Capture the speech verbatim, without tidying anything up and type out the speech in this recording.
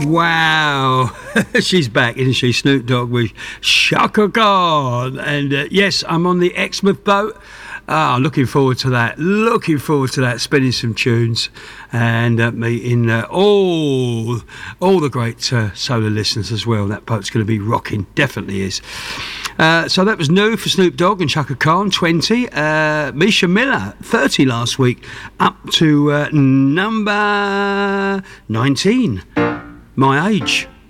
Wow. She's back, isn't she? Snoop Dogg with Chaka Khan. And uh, yes, I'm on the Exmouth boat. Ah, looking forward to that. Looking forward to that. Spinning some tunes and uh, meeting uh, all all the great uh, solar listeners as well. That boat's going to be rocking. Definitely is. Uh, so that was new for Snoop Dogg and Chaka Khan, twenty. Uh, Misha Miller, thirty last week, up to uh, number nineteen. My Age.